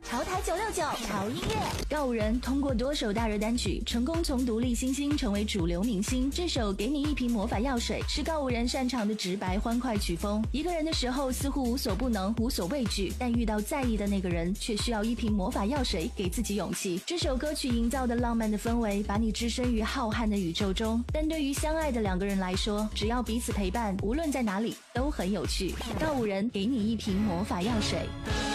潮台969潮音乐，告五人通过多首大热单曲，成功从独立新星成为主流明星。这首《给你一瓶魔法药水》是告五人擅长的直白欢快曲风。一个人的时候似乎无所不能，无所畏惧，但遇到在意的那个人，却需要一瓶魔法药水给自己勇气。这首歌曲营造的浪漫的氛围，把你置身于浩瀚的宇宙中。但对于相爱的两个人来说，只要彼此陪伴，无论在哪里都很有趣。告五人给你一瓶魔法药水。